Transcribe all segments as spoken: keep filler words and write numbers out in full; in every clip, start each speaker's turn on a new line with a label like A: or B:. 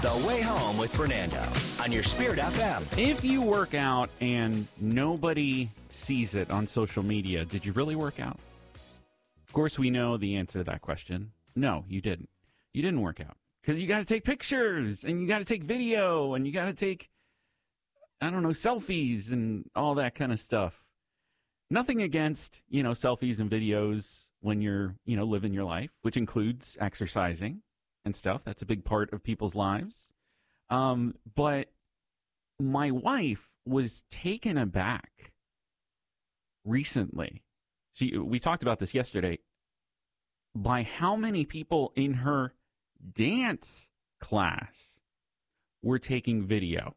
A: The Way Home with Fernando on your Spirit F M.
B: If you work out and nobody sees it on social media, did you really work out? Of course, we know the answer to that question. No, you didn't. You didn't work out because you got to take pictures and you got to take video and you got to take, I don't know, selfies and all that kind of stuff. Nothing against, you know, selfies and videos when you're, you know, living your life, which includes exercising and stuff. That's a big part of people's lives. Um, but my wife was taken aback recently. She, we talked about this yesterday, by how many people in her dance class were taking video,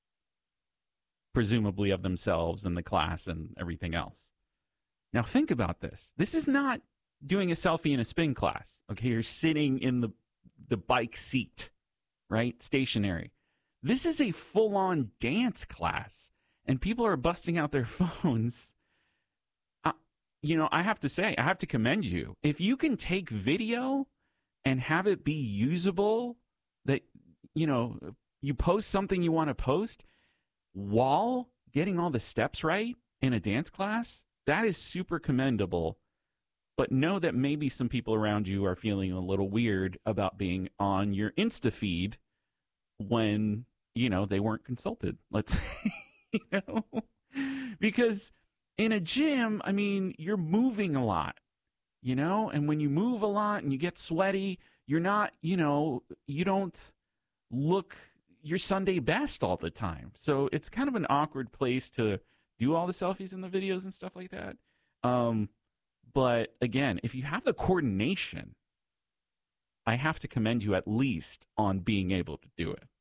B: presumably of themselves and the class and everything else. Now think about this. This is not doing a selfie in a spin class. Okay, you're sitting in the the bike seat, right? Stationary. This is a full-on dance class, and people are busting out their phones. Uh, you know, I have to say, I have to commend you. If you can take video and have it be usable, that, you know, you post something you want to post while getting all the steps right in a dance class, that is super commendable. But know that maybe some people around you are feeling a little weird about being on your Insta feed when, you know, they weren't consulted, let's say, you know, because in a gym, I mean, you're moving a lot, you know, and when you move a lot and you get sweaty, you're not, you know, you don't look your Sunday best all the time. So it's kind of an awkward place to do all the selfies and the videos and stuff like that. Um, But again, if you have the coordination, I have to commend you at least on being able to do it.